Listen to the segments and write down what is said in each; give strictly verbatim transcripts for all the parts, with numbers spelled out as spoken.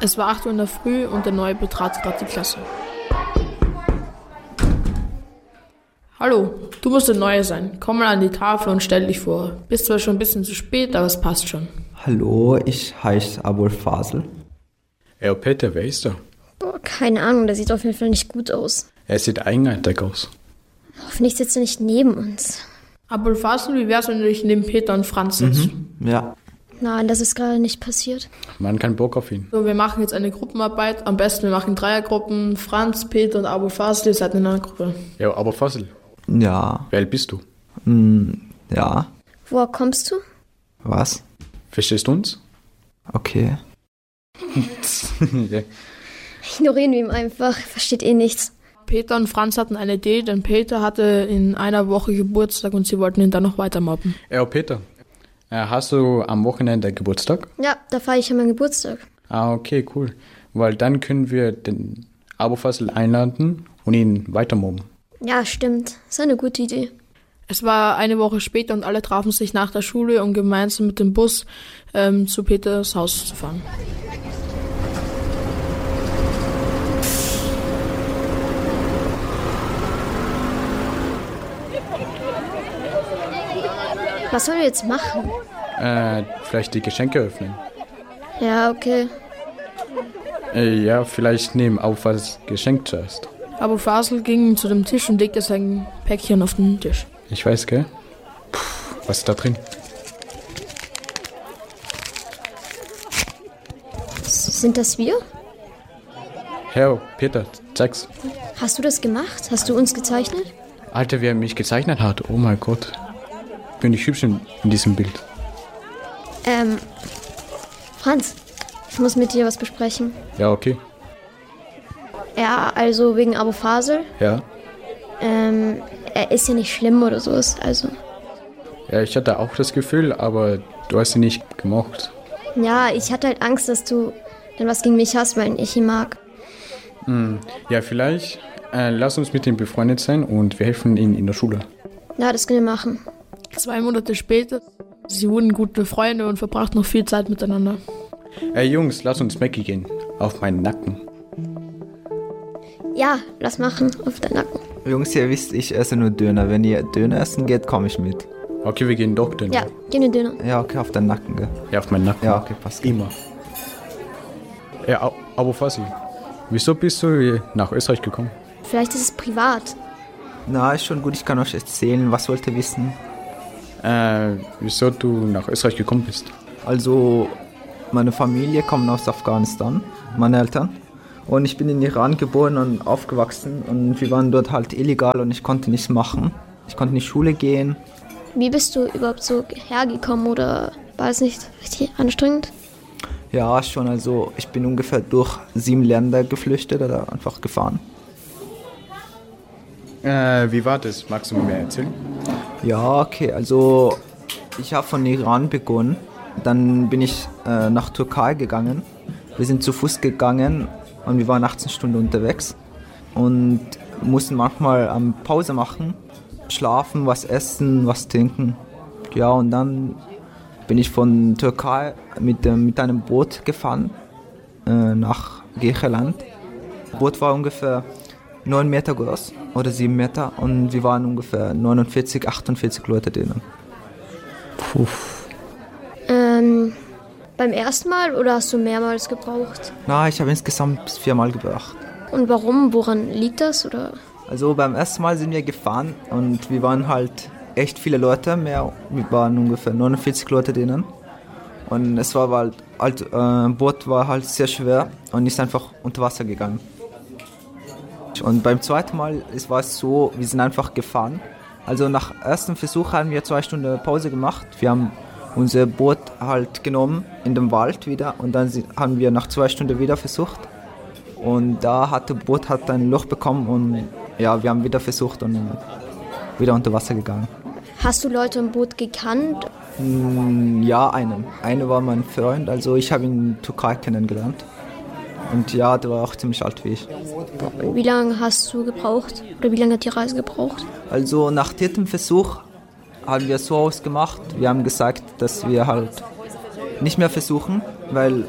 Es war acht Uhr in der Früh und der Neue betrat gerade die Klasse. Hallo, du musst der Neue sein. Komm mal an die Tafel und stell dich vor. Bist zwar schon ein bisschen zu spät, aber es passt schon. Hallo, ich heiße Abul Fasel. Ey, Peter, wer ist da? Boah, keine Ahnung, der sieht auf jeden Fall nicht gut aus. Er sieht eigenartig aus. Hoffentlich sitzt er nicht neben uns. Abul Fasel, wie wär's, wenn du dich neben Peter und Franz setzt? Mhm, ja. Nein, das ist gerade nicht passiert. Man kann Bock auf ihn. So, wir machen jetzt eine Gruppenarbeit. Am besten, wir machen Dreiergruppen. Franz, Peter und Abul Fasel, ihr seid in einer Gruppe. Ja, aber Fassel, Ja. wer bist du? Mm, ja. Woher kommst du? Was? Verstehst du uns? Okay. Ja. Ignorieren wir ihn einfach, versteht eh nichts. Peter und Franz hatten eine Idee, denn Peter hatte in einer Woche Geburtstag und sie wollten ihn dann noch weiter mobben. Ey, Peter, äh, hast du am Wochenende Geburtstag? Ja, da feiere ich an meinen Geburtstag. Ah, okay, cool. Weil dann können wir den Abu Fassel einladen und ihn weiter mobben. Ja, stimmt. Ist eine gute Idee. Es war eine Woche später und alle trafen sich nach der Schule, um gemeinsam mit dem Bus ähm, zu Peters Haus zu fahren. Was sollen wir jetzt machen? Äh, vielleicht die Geschenke öffnen. Ja, okay. Äh, ja, vielleicht nehmen auf was Geschenk zuerst. Abul Fasel ging zu dem Tisch und legte sein Päckchen auf den Tisch. Ich weiß, gell? Puh, was ist da drin? Sind das wir? Herr, Peter, zeig's. Hast du das gemacht? Hast du uns gezeichnet? Alter, wer mich gezeichnet hat, oh mein Gott. Bin ich hübsch in, in diesem Bild. Ähm, Franz, ich muss mit dir was besprechen. Ja, okay. Ja, also wegen Abu Fasel. Ja. Ähm, er ist ja nicht schlimm oder so, also. Ja, ich hatte auch das Gefühl, aber du hast ihn nicht gemocht. Ja, ich hatte halt Angst, dass du dann was gegen mich hast, weil ich ihn mag. Hm. Ja, vielleicht äh, lass uns mit ihm befreundet sein und wir helfen ihm in der Schule. Ja, das können wir machen. Zwei Monate später, sie wurden gute Freunde und verbrachten noch viel Zeit miteinander. Ey Jungs, lass uns Mackie gehen. Auf meinen Nacken. Ja, lass machen, auf deinen Nacken. Jungs, ihr wisst, ich esse nur Döner. Wenn ihr Döner essen geht, komme ich mit. Okay, wir gehen doch denn. Ja, geh in den Döner. Ja, okay, auf deinen Nacken, gell? Ja, auf meinen Nacken. Ja, okay, passt. Immer. Ja, Abu Fasel, wieso bist du nach Österreich gekommen? Vielleicht ist es privat. Na, ist schon gut, ich kann euch erzählen. Was wollt ihr wissen? Äh, wieso du nach Österreich gekommen bist? Also, meine Familie kommt aus Afghanistan, meine Eltern. Und ich bin in Iran geboren und aufgewachsen und wir waren dort halt illegal und ich konnte nichts machen. Ich konnte nicht Schule gehen. Wie bist du überhaupt so hergekommen oder war es nicht richtig anstrengend? Ja, schon, also ich bin ungefähr durch sieben Länder geflüchtet oder einfach gefahren. Äh, wie war das? Magst du mir mehr erzählen? Ja, okay, also ich habe von Iran begonnen, dann bin ich äh, nach Türkei gegangen. Wir sind zu Fuß gegangen und wir waren achtzehn Stunden unterwegs und mussten manchmal ähm, Pause machen, schlafen, was essen, was trinken. Ja, und dann bin ich von Türkei mit, äh, mit einem Boot gefahren äh, nach Griechenland. Das Boot war ungefähr neun Meter groß oder sieben Meter und wir waren ungefähr neunundvierzig, achtundvierzig Leute drinnen. Puh. Ähm, beim ersten Mal oder hast du mehrmals gebraucht? Na, ich habe insgesamt viermal gebracht. Und warum? Woran liegt das? Oder? Also beim ersten Mal sind wir gefahren und wir waren halt echt viele Leute, mehr, wir waren ungefähr neunundvierzig Leute drinnen. Und es war halt, halt äh, Boot war halt sehr schwer und ist einfach unter Wasser gegangen. Und beim zweiten Mal es war es so, wir sind einfach gefahren. Also nach ersten Versuch haben wir zwei Stunden Pause gemacht. Wir haben unser Boot halt genommen in den Wald wieder und dann haben wir nach zwei Stunden wieder versucht. Und da hat das Boot hat ein Loch bekommen und ja, wir haben wieder versucht und wieder unter Wasser gegangen. Hast du Leute im Boot gekannt? Ja, einen. Einer war mein Freund, also ich habe ihn in der Türkei kennengelernt. Und ja, der war auch ziemlich alt wie ich. Wie lange hast du gebraucht? Oder wie lange hat die Reise gebraucht? Also nach dritten Versuch haben wir so ausgemacht. Wir haben gesagt, dass wir halt nicht mehr versuchen, weil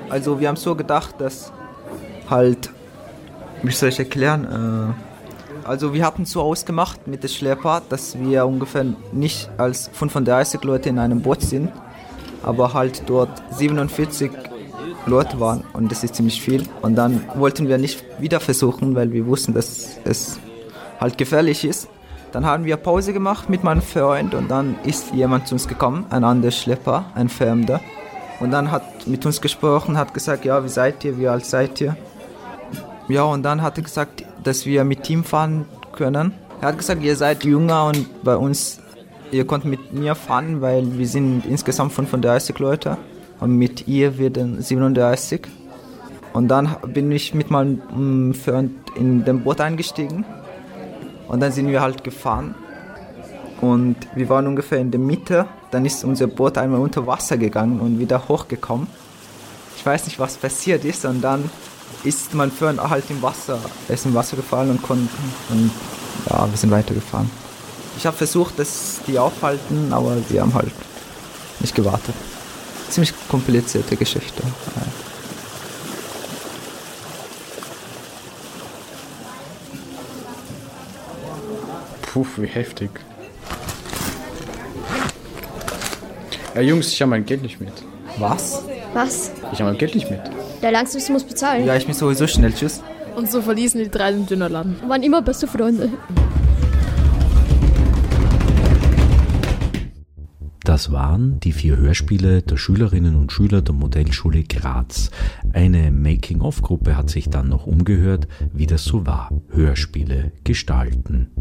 Also wir haben so gedacht, dass halt, wie soll ich erklären, äh, also wir hatten so ausgemacht mit dem Schlepper, dass wir ungefähr nicht als fünfunddreißig Leute in einem Boot sind, aber halt dort siebenundvierzig Leute waren und das ist ziemlich viel. Und dann wollten wir nicht wieder versuchen, weil wir wussten, dass es halt gefährlich ist. Dann haben wir Pause gemacht mit meinem Freund und dann ist jemand zu uns gekommen, ein anderer Schlepper, ein Fremder. Und dann hat mit uns gesprochen, hat gesagt, ja, wie seid ihr, wie alt seid ihr? Ja, und dann hat er gesagt, dass wir mit ihm fahren können. Er hat gesagt, ihr seid jünger und bei uns, ihr könnt mit mir fahren, weil wir sind insgesamt fünfunddreißig Leute und mit ihr werden siebenunddreißig. Und dann bin ich mit meinem Freund in dem Boot eingestiegen und dann sind wir halt gefahren. Und wir waren ungefähr in der Mitte, dann ist unser Boot einmal unter Wasser gegangen und wieder hochgekommen. Ich weiß nicht, was passiert ist und dann ist mein Freund halt im Wasser, er ist im Wasser gefallen und konnte, und ja, wir sind weitergefahren. Ich habe versucht, dass die aufhalten, aber die haben halt nicht gewartet. Ziemlich komplizierte Geschichte. Puh, wie heftig. Ja, Jungs, ich habe mein Geld nicht mit. Was? Was? Ich habe mein Geld nicht mit. Der langsam muss bezahlen. Ja, ich bin sowieso schnell, tschüss. Und so verließen die drei den Dönerladen. Waren immer beste Freunde. Das waren die vier Hörspiele der Schülerinnen und Schüler der Modellschule Graz. Eine Making-of-Gruppe hat sich dann noch umgehört, wie das so war. Hörspiele gestalten.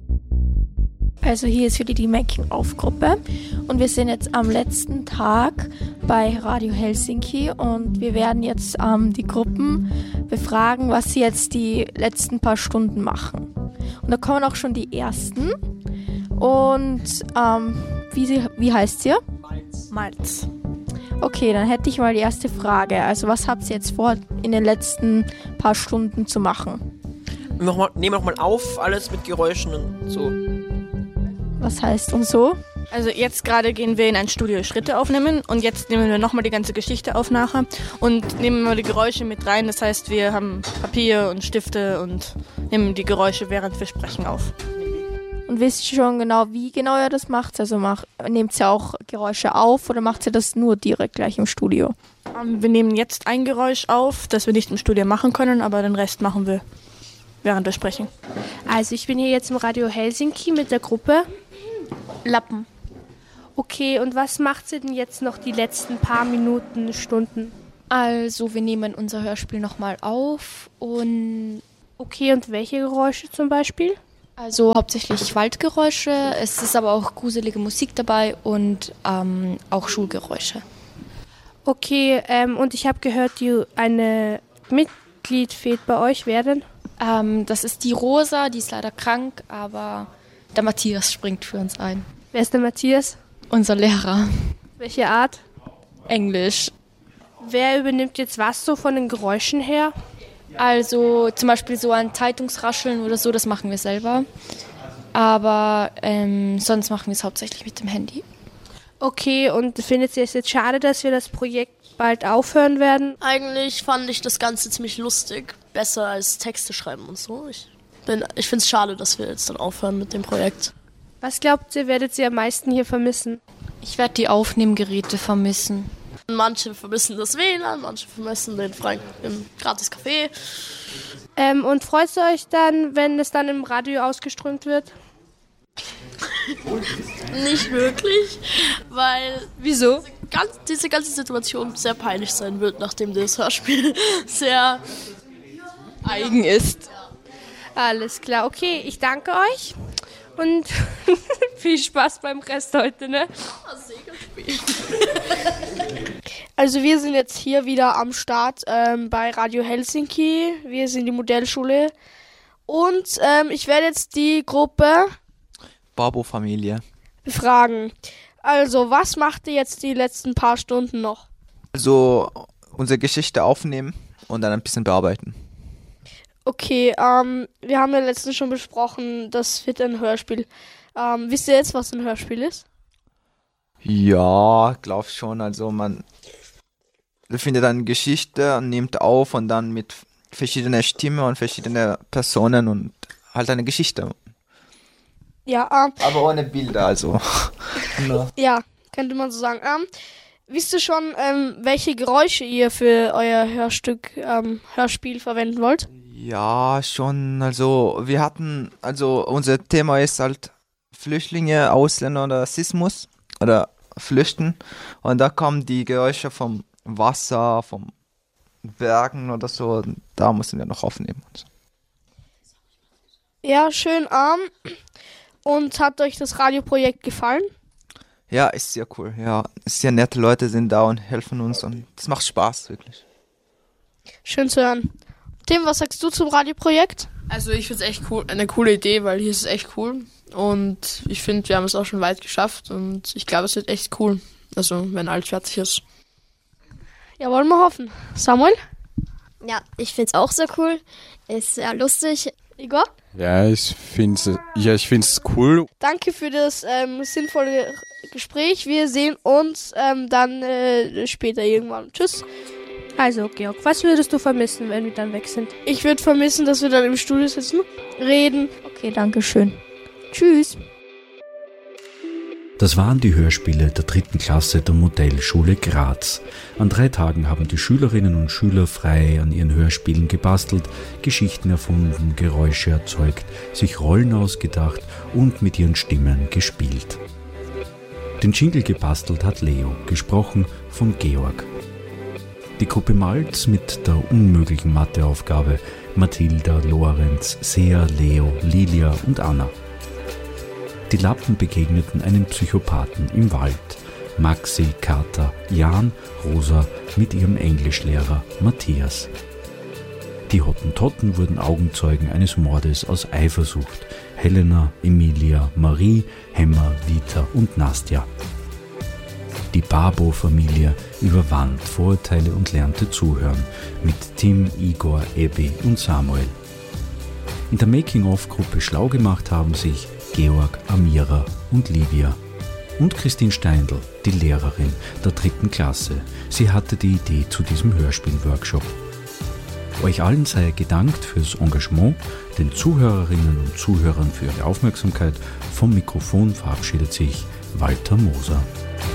Also hier ist wieder die Making-of-Gruppe und wir sind jetzt am letzten Tag bei Radio Helsinki und wir werden jetzt ähm, die Gruppen befragen, was sie jetzt die letzten paar Stunden machen. Und da kommen auch schon die ersten. Und ähm, wie, sie, wie heißt ihr? Malz. Malz. Okay, dann hätte ich mal die erste Frage. Also was habt ihr jetzt vor, in den letzten paar Stunden zu machen? Nochmal, nehmen wir nochmal auf, alles mit Geräuschen und so. Was heißt und so? Also jetzt gerade gehen wir in ein Studio Schritte aufnehmen und jetzt nehmen wir nochmal die ganze Geschichte auf nachher und nehmen mal die Geräusche mit rein. Das heißt, wir haben Papier und Stifte und nehmen die Geräusche, während wir sprechen, auf. Und wisst ihr schon genau, wie genau ihr das macht? Also macht, nehmt ihr auch Geräusche auf oder macht ihr das nur direkt gleich im Studio? Um, wir nehmen jetzt ein Geräusch auf, das wir nicht im Studio machen können, aber den Rest machen wir, während wir sprechen. Also ich bin hier jetzt im Radio Helsinki mit der Gruppe Lappen. Okay, und was macht ihr denn jetzt noch die letzten paar Minuten, Stunden? Also wir nehmen unser Hörspiel nochmal auf und... Okay, und welche Geräusche zum Beispiel? Also hauptsächlich Waldgeräusche, es ist aber auch gruselige Musik dabei und ähm, auch Schulgeräusche. Okay, ähm, und ich habe gehört, die eine Mitglied fehlt bei euch, wer denn? Ähm, das ist die Rosa, die ist leider krank, aber der Matthias springt für uns ein. Wer ist der Matthias? Unser Lehrer. Welche Art? Englisch. Wer übernimmt jetzt was so von den Geräuschen her? Also zum Beispiel so ein Zeitungsrascheln oder so, das machen wir selber. Aber ähm, sonst machen wir es hauptsächlich mit dem Handy. Okay, und findet ihr es jetzt schade, dass wir das Projekt bald aufhören werden? Eigentlich fand ich das Ganze ziemlich lustig. Besser als Texte schreiben und so. Ich, ich finde es schade, dass wir jetzt dann aufhören mit dem Projekt. Was glaubt ihr, werdet ihr am meisten hier vermissen? Ich werde die Aufnehmgeräte vermissen. Manche vermissen das W L A N, manche vermissen den freien im Gratis-Café. Ähm, und freut ihr euch dann, wenn es dann im Radio ausgeströmt wird? Nicht wirklich, weil Wieso? Diese, ganz, diese ganze Situation sehr peinlich sein wird, nachdem das Hörspiel sehr eigen ist. Alles klar, okay, ich danke euch und viel Spaß beim Rest heute, ne? Also wir sind jetzt hier wieder am Start ähm, bei Radio Helsinki. Wir sind die Modellschule und ähm, ich werde jetzt die Gruppe Babo-Familie befragen. Also, was macht ihr jetzt die letzten paar Stunden noch? Also unsere Geschichte aufnehmen und dann ein bisschen bearbeiten. Okay, ähm, wir haben ja letztens schon besprochen, das wird ein Hörspiel. Ähm, wisst ihr jetzt, was ein Hörspiel ist? Ja, glaub schon. Also man findet eine Geschichte und nimmt auf und dann mit verschiedenen Stimmen und verschiedenen Personen und halt eine Geschichte. Ja, ähm, aber ohne Bilder, also. no. Ja, könnte man so sagen. Ähm, wisst ihr schon, ähm, welche Geräusche ihr für euer Hörstück, ähm, Hörspiel verwenden wollt? Ja, schon. Also wir hatten, also unser Thema ist halt Flüchtlinge, Ausländer oder Rassismus oder Flüchten. Und da kommen die Geräusche vom Wasser, vom Bergen oder so. Da müssen wir noch aufnehmen. Ja, schön arm. Und hat euch das Radioprojekt gefallen? Ja, ist sehr cool. Ja, sehr nette Leute sind da und helfen uns und das macht Spaß, wirklich. Schön zu hören. Tim, was sagst du zum Radioprojekt? Also ich finde es echt cool, eine coole Idee, weil hier ist es echt cool. Und ich finde, wir haben es auch schon weit geschafft und ich glaube, es wird echt cool. Also, wenn alles fertig ist. Ja, wollen wir hoffen. Samuel? Ja, ich finde es auch sehr cool. Ist sehr lustig. Igor? Ja, ich finde es ja, ich find's cool. Danke für das ähm, sinnvolle Gespräch. Wir sehen uns ähm, dann äh, später irgendwann. Tschüss. Also, Georg, was würdest du vermissen, wenn wir dann weg sind? Ich würde vermissen, dass wir dann im Studio sitzen, reden. Okay, danke schön. Tschüss. Das waren die Hörspiele der dritten Klasse der Modellschule Graz. An drei Tagen haben die Schülerinnen und Schüler frei an ihren Hörspielen gebastelt, Geschichten erfunden, Geräusche erzeugt, sich Rollen ausgedacht und mit ihren Stimmen gespielt. Den Jingle gebastelt hat Leo, gesprochen von Georg. Die Gruppe Malz mit der unmöglichen Matheaufgabe Mathilda, Lorenz, Sea, Leo, Lilia und Anna. Die Lappen begegneten einem Psychopathen im Wald. Maxi, Kater, Jan, Rosa mit ihrem Englischlehrer Matthias. Die Hottentotten wurden Augenzeugen eines Mordes aus Eifersucht. Helena, Emilia, Marie, Hemmer, Vita und Nastja. Die Babo-Familie überwand Vorurteile und lernte zuhören mit Tim, Igor, Ebbi und Samuel. In der Making-of-Gruppe schlau gemacht haben sich Georg, Amira und Livia. Und Christine Steindl, die Lehrerin der dritten Klasse. Sie hatte die Idee zu diesem Hörspiel-Workshop. Euch allen sei gedankt fürs Engagement, den Zuhörerinnen und Zuhörern für ihre Aufmerksamkeit. Vom Mikrofon verabschiedet sich Walter Moser.